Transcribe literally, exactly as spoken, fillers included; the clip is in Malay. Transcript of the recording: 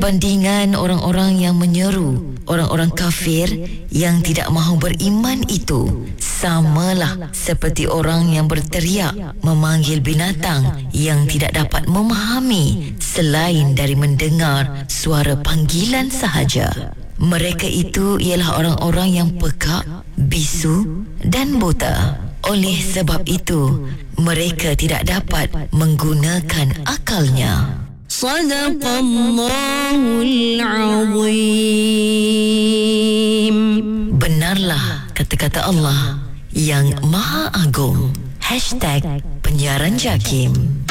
Bandingan orang-orang yang menyeru orang-orang kafir yang tidak mahu beriman itu samalah seperti orang yang berteriak memanggil binatang yang tidak dapat memahami selain dari mendengar suara panggilan sahaja. Mereka itu ialah orang-orang yang pekak, bisu dan buta. Oleh sebab itu, mereka tidak dapat menggunakan akalnya. Sadaqallahul Azim. Benarlah kata-kata Allah yang Maha Agung. Hashtag Penyiaran Jakim.